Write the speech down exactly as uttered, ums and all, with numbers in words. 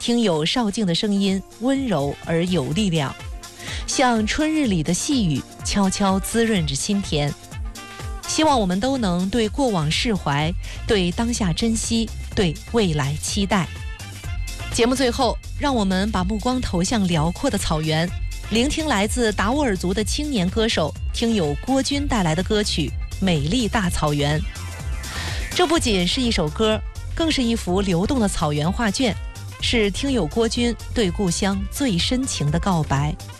听友邵静的声音温柔而有力量，像春日里的细雨，悄悄滋润着心田。希望我们都能对过往释怀，对当下珍惜，对未来期待。节目最后，让我们把目光投向辽阔的草原，聆听来自达斡尔族的青年歌手听友郭军带来的歌曲《美丽大草原》。这不仅是一首歌，更是一幅流动的草原画卷，是听友郭军对故乡最深情的告白。